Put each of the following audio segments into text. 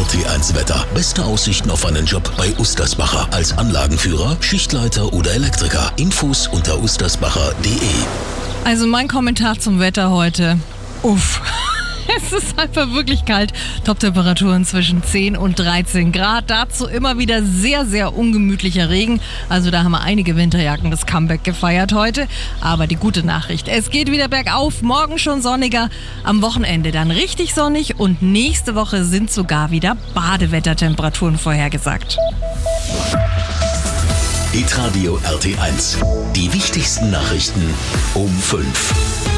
RT1 Wetter. Beste Aussichten auf einen Job bei Ustersbacher. Als Anlagenführer, Schichtleiter oder Elektriker. Infos unter ustersbacher.de. Also mein Kommentar zum Wetter heute. Uff. Es ist einfach wirklich kalt. Top-Temperaturen zwischen 10 und 13 Grad. Dazu immer wieder sehr, sehr ungemütlicher Regen. Also da haben wir einige Winterjacken das Comeback gefeiert heute. Aber die gute Nachricht, es geht wieder bergauf. Morgen schon sonniger, am Wochenende dann richtig sonnig. Und nächste Woche sind sogar wieder Badewettertemperaturen vorhergesagt. Hitradio RT1. Die wichtigsten Nachrichten um 5.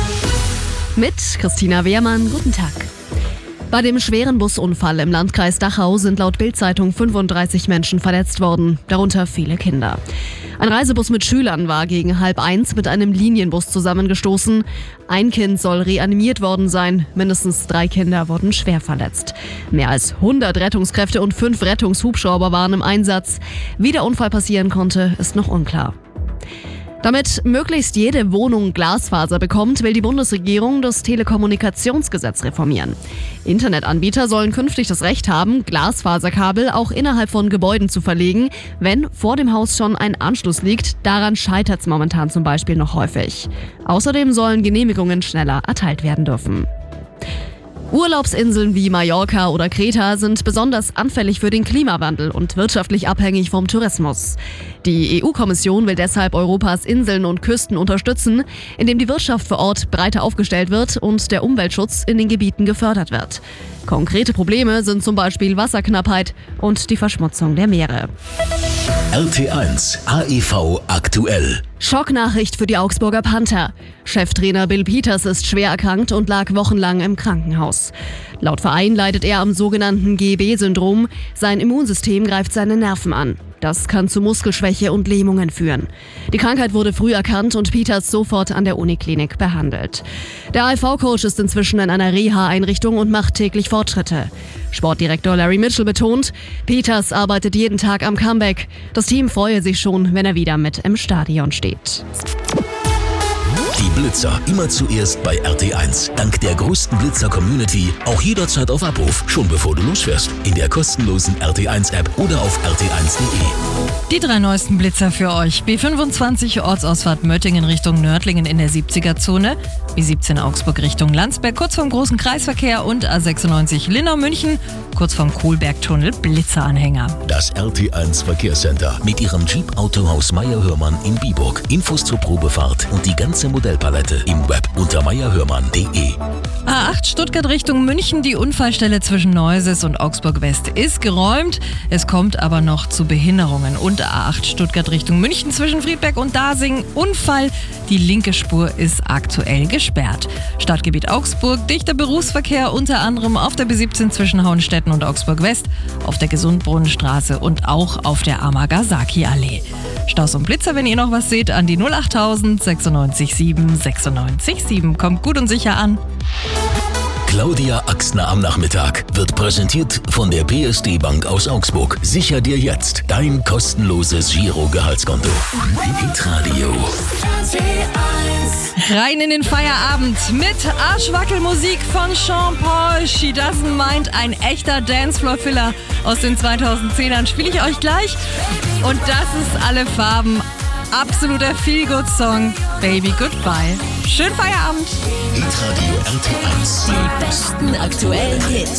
Mit Christina Wehrmann, guten Tag. Bei dem schweren Busunfall im Landkreis Dachau sind laut Bild-Zeitung 35 Menschen verletzt worden, darunter viele Kinder. Ein Reisebus mit Schülern war gegen 12:30 mit einem Linienbus zusammengestoßen. Ein Kind soll reanimiert worden sein, mindestens 3 Kinder wurden schwer verletzt. Mehr als 100 Rettungskräfte und 5 Rettungshubschrauber waren im Einsatz. Wie der Unfall passieren konnte, ist noch unklar. Damit möglichst jede Wohnung Glasfaser bekommt, will die Bundesregierung das Telekommunikationsgesetz reformieren. Internetanbieter sollen künftig das Recht haben, Glasfaserkabel auch innerhalb von Gebäuden zu verlegen, wenn vor dem Haus schon ein Anschluss liegt. Daran scheitert es momentan zum Beispiel noch häufig. Außerdem sollen Genehmigungen schneller erteilt werden dürfen. Urlaubsinseln wie Mallorca oder Kreta sind besonders anfällig für den Klimawandel und wirtschaftlich abhängig vom Tourismus. Die EU-Kommission will deshalb Europas Inseln und Küsten unterstützen, indem die Wirtschaft vor Ort breiter aufgestellt wird und der Umweltschutz in den Gebieten gefördert wird. Konkrete Probleme sind zum Beispiel Wasserknappheit und die Verschmutzung der Meere. RT1 AEV aktuell. Schocknachricht für die Augsburger Panther. Cheftrainer Bill Peters ist schwer erkrankt und lag wochenlang im Krankenhaus. Laut Verein leidet er am sogenannten GEB-Syndrom. Sein Immunsystem greift seine Nerven an. Das kann zu Muskelschwäche und Lähmungen führen. Die Krankheit wurde früh erkannt und Peters sofort an der Uniklinik behandelt. Der AEV-Coach ist inzwischen in einer Reha-Einrichtung und macht täglich Fortschritte. Sportdirektor Larry Mitchell betont, Peters arbeitet jeden Tag am Comeback. Das Team freue sich schon, wenn er wieder mit im Stadion steht. Die Blitzer immer zuerst bei RT1. Dank der größten Blitzer-Community auch jederzeit auf Abruf, schon bevor du losfährst. In der kostenlosen RT1-App oder auf rt1.de. Die 3 neuesten Blitzer für euch. B25 Ortsausfahrt Möttingen Richtung Nördlingen in der 70er-Zone. B17 Augsburg Richtung Landsberg kurz vorm großen Kreisverkehr und A96 Linnau München kurz vorm Kohlbergtunnel Blitzeranhänger. Das RT1 Verkehrscenter mit ihrem Jeep Autohaus Meyer-Hörmann in Biburg. Infos zur Probefahrt und die ganze Modellpalette im Web unter meyerhörmann.de. A8 Stuttgart Richtung München. Die Unfallstelle zwischen Neuses und Augsburg West ist geräumt. Es kommt aber noch zu Behinderungen. Und A8 Stuttgart Richtung München zwischen Friedberg und Dasing. Unfall. Die linke Spur ist aktuell gesperrt. Stadtgebiet Augsburg. Dichter Berufsverkehr unter anderem auf der B17 zwischen Hauenstetten und Augsburg West, auf der Gesundbrunnenstraße und auch auf der Amagasaki-Allee. Staus und Blitzer, wenn ihr noch was seht, an die 08000 96 7 96 7. Kommt gut und sicher an. Claudia Axner am Nachmittag wird präsentiert von der PSD Bank aus Augsburg. Sicher dir jetzt dein kostenloses Giro-Gehaltskonto. Hitradio. Rein in den Feierabend mit Arschwackelmusik von Sean Paul. She Doesn't Mind, ein echter Dancefloor-Filler aus den 2010ern. Spiele ich euch gleich. Und das ist alle Farben. Absoluter Feel-Good-Song. Baby, goodbye. Schönen Feierabend. Hitradio RT1. Die besten aktuellen Hits.